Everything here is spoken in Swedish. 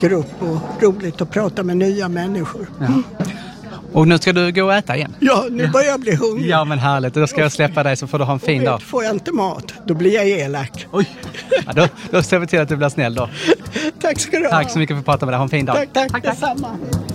grupp och roligt att prata med nya människor. Ja. Och nu ska du gå och äta igen? Ja, nu börjar jag bli hungrig. Ja, men härligt. Då ska jag släppa dig så får du ha en fin dag. Får jag inte mat, då blir jag elak. Oj, ja, då ser vi till att du blir snäll då. Tack ska du ha. Tack så mycket för att prata med dig. Ha en fin dag. Tack. Detsamma.